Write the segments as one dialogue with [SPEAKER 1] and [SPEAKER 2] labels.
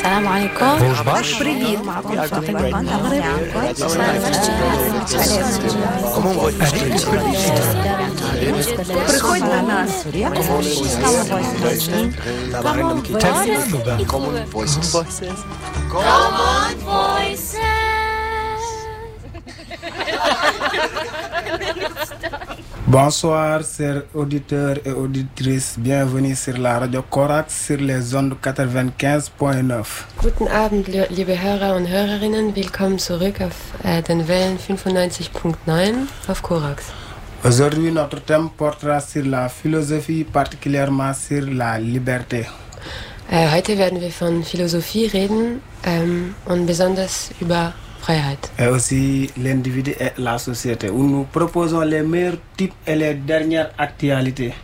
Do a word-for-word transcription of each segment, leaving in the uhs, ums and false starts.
[SPEAKER 1] السلام عليكم.
[SPEAKER 2] Приходь на нас.
[SPEAKER 3] Common Voices.
[SPEAKER 4] Common Voices.
[SPEAKER 5] Bonsoir, chers auditeurs et auditrices. Bienvenue sur la Radio Corax sur les ondes quatre-vingt-quinze point neuf.
[SPEAKER 6] Guten Abend, liebe Hörer und Hörerinnen. Willkommen zurück auf äh, den Wellen fünfundneunzig Komma neun auf Corax.
[SPEAKER 5] Aujourd'hui, notre thème portera sur la philosophie, particulièrement sur la liberté.
[SPEAKER 6] Äh, heute werden wir von Philosophie reden ähm, und besonders über Freiheit.
[SPEAKER 5] Et aussi l'individu et la société, où nous proposons les meilleurs types et les dernières actualités.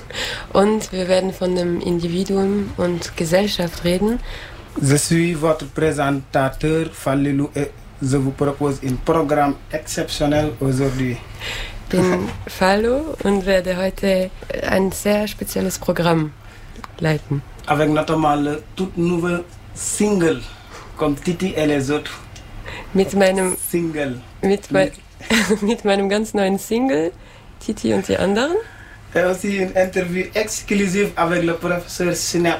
[SPEAKER 6] Und wir werden von dem Individuum und Gesellschaft reden.
[SPEAKER 5] Je suis votre présentateur Fallilou et je vous propose un programme exceptionnel aujourd'hui.
[SPEAKER 6] Ich bin Fallo und werde heute ein sehr spezielles Programm leiten.
[SPEAKER 5] Avec notamment le tout nouveau single, comme Titi et les autres.
[SPEAKER 6] Mit meinem
[SPEAKER 5] Single.
[SPEAKER 6] Mit, mein, mit meinem ganz neuen Single, Titi und die anderen.
[SPEAKER 5] Et aussi une interview exclusive avec le professeur Schnepp.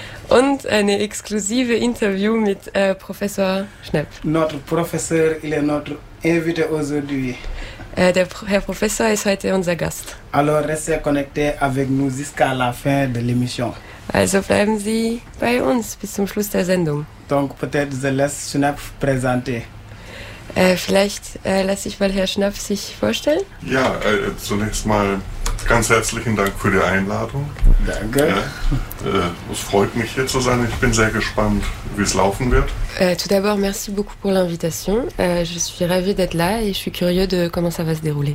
[SPEAKER 6] Und eine exklusive Interview mit äh, Professor Schnepp.
[SPEAKER 5] Notre professeur, il est notre invité aujourd'hui.
[SPEAKER 6] Äh, der Pro- Herr Professor ist heute unser Gast.
[SPEAKER 5] Alors restez connectés avec nous jusqu'à la fin de l'émission.
[SPEAKER 6] Also bleiben Sie bei uns bis zum Schluss der Sendung.
[SPEAKER 5] Donc peut-être je laisse Schnepp présenter.
[SPEAKER 6] Äh, vielleicht äh, lasse ich mal Herr Schnepp sich vorstellen.
[SPEAKER 7] Ja, äh, zunächst mal ganz herzlichen Dank für die Einladung.
[SPEAKER 5] Danke.
[SPEAKER 7] Ja, äh, es freut mich hier zu sein. Ich bin sehr gespannt, wie es laufen wird.
[SPEAKER 6] Euh, tout d'abord, merci beaucoup pour l'invitation. Euh, je suis ravie d'être là et je suis curieux de comment ça va se dérouler.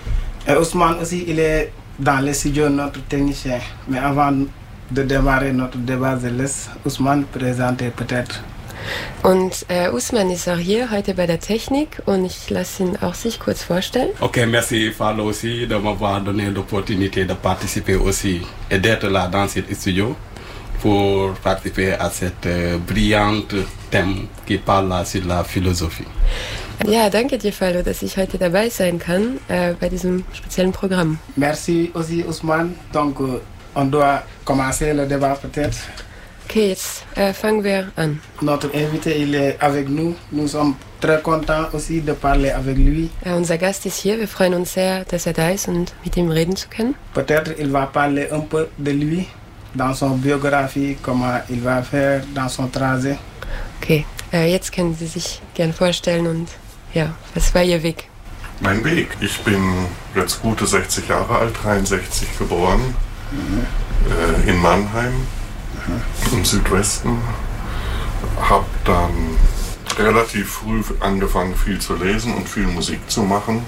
[SPEAKER 5] Et Ousmane aussi, il est dans les studios, notre technicien. Mais avant de démarrer notre débat, je laisse Ousmane présenter peut-être.
[SPEAKER 6] Und äh, Usman ist auch hier heute bei der Technik und ich lasse ihn auch sich kurz vorstellen.
[SPEAKER 8] Ok, merci Fallo aussi de m'avoir donné l'opportunité de participer aussi et d'être là dans ce studio pour participer à cette euh, brillante thème qui parle là sur la philosophie.
[SPEAKER 6] Ja, danke dir, Fallo, dass ich heute dabei sein kann äh, bei diesem speziellen Programm.
[SPEAKER 5] Merci aussi Ousmane. Donc euh, on doit commencer le débat peut-être.
[SPEAKER 6] Okay, jetzt äh, fangen wir an.
[SPEAKER 5] Notre invité, il est avec nous. Nous sommes très contents aussi de parler avec lui.
[SPEAKER 6] Äh, unser Gast ist hier. Wir freuen uns sehr, dass er da ist und mit ihm reden zu können.
[SPEAKER 5] Peut-être il va parler un peu de lui, dans son biographie, comment il va faire dans son trajet.
[SPEAKER 6] Okay, äh, jetzt können Sie sich gern vorstellen und ja, was war Ihr Weg?
[SPEAKER 7] Mein Weg. Ich bin jetzt gute sechzig Jahre alt, dreiundsechzig geboren, mhm. äh, in Mannheim. Im Südwesten, habe dann relativ früh angefangen, viel zu lesen und viel Musik zu machen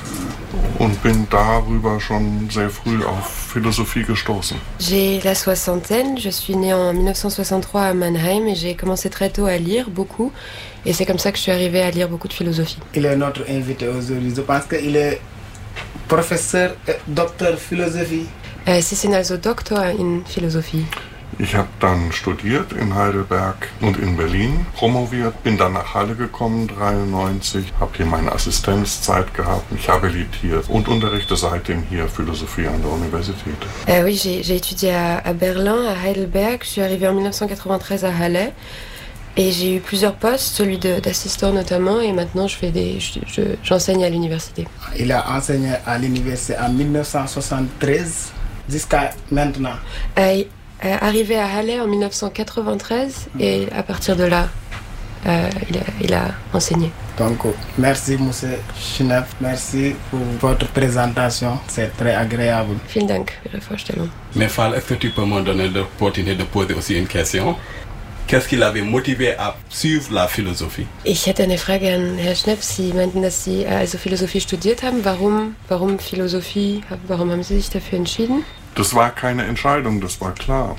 [SPEAKER 7] und bin darüber schon sehr früh auf Philosophie gestoßen.
[SPEAKER 6] J'ai la soixantaine, je suis née en dix-neuf cent soixante-trois à Mannheim et j'ai commencé très tôt à lire beaucoup et c'est comme ça que je suis arrivée à lire beaucoup de philosophie.
[SPEAKER 5] Il est notre invité aujourd'hui. Je pense qu'il est professeur et docteur Philosophie.
[SPEAKER 6] Äh, Sie sind also Doktor in Philosophie.
[SPEAKER 7] Ich habe dann studiert in Heidelberg und in Berlin, promoviert, bin dann nach Halle gekommen, dreiundneunzig, habe hier meine Assistenzzeit gehabt, mich habilitiert und unterrichte seitdem hier Philosophie an der Universität.
[SPEAKER 6] Euh, oui, j'ai, j'ai étudié à, à Berlin, à Heidelberg, je suis arrivée en dix-neuf cent quatre-vingt-treize à Halle et j'ai eu plusieurs postes, celui de, d'assistant notamment et maintenant je fais des, je, je, j'enseigne à l'université.
[SPEAKER 5] Il a enseigné à l'université en dix-neuf cent soixante-treize jusqu'à maintenant.
[SPEAKER 6] Euh, Euh, arrivé à Halle en dix-neuf cent quatre-vingt-treize et à partir de là, euh, il, a, il a enseigné.
[SPEAKER 5] Donc, merci Monsieur Schnepp, merci pour votre présentation, c'est très agréable.
[SPEAKER 6] Vielen Dank für Ihre Vorstellung.
[SPEAKER 8] Mais Fall, est-ce que tu peux me donner l'opportunité de poser aussi une question? Qu'est-ce qui l'avait motivé à suivre la philosophie?
[SPEAKER 6] Ich hätte eine Frage an Herrn Schnepp. Sie meinten, dass Sie also Philosophie studiert haben. Warum, warum Philosophie? Warum haben Sie sich dafür entschieden?
[SPEAKER 7] Das war keine Entscheidung, das war klar.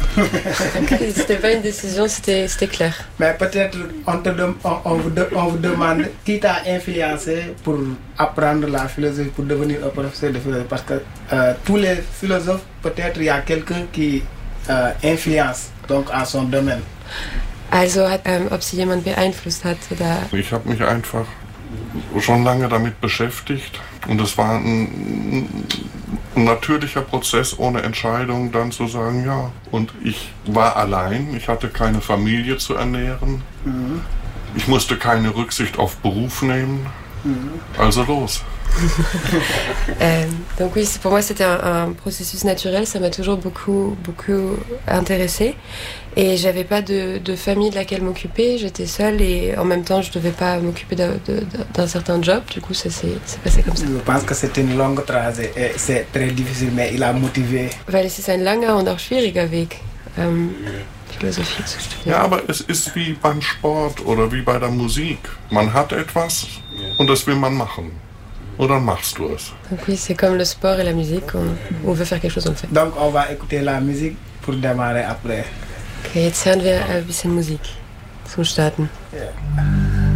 [SPEAKER 6] C'était pas une décision, c'était, c'était clair.
[SPEAKER 5] Mais peut-être on, te dem, on, on, vous de, on vous demande qui t'a influencé pour apprendre la philosophie, pour devenir un professeur de philosophie. Parce que euh, tous les philosophes, peut-être il y a quelqu'un qui euh, influence donc à son domaine.
[SPEAKER 6] Also, hat, ähm, ob sie jemand beeinflusst hat oder...
[SPEAKER 7] Ich habe mich einfach schon lange damit beschäftigt und es war ein, ein natürlicher Prozess ohne Entscheidung, dann zu sagen, ja. Und ich war allein, ich hatte keine Familie zu ernähren, mhm. ich musste keine Rücksicht auf Beruf nehmen, mhm. also los.
[SPEAKER 6] euh, donc oui, pour moi c'était un, un processus naturel, ça m'a toujours beaucoup, beaucoup intéressée et j'avais pas de, de famille de laquelle m'occuper, j'étais seule et en même temps je devais pas m'occuper d'un, de, d'un certain job, du coup ça s'est, c'est passé comme ça.
[SPEAKER 5] Je pense que c'est une longue trajet et c'est très difficile, mais il a motivé.
[SPEAKER 6] Weil es ist ein langer und auch schwieriger Weg, ähm, Philosophie zu studieren.
[SPEAKER 7] Ja, aber es ist wie beim Sport oder wie bei der Musik. Man hat etwas und das will man machen. Und dann machst du es.
[SPEAKER 6] Donc oui, c'est comme le sport et la musique, on, on veut faire quelque chose, on le fait.
[SPEAKER 5] Donc on va écouter la musique pour démarrer après.
[SPEAKER 6] Okay, jetzt hören wir ein bisschen Musik zum Starten.
[SPEAKER 5] Ja.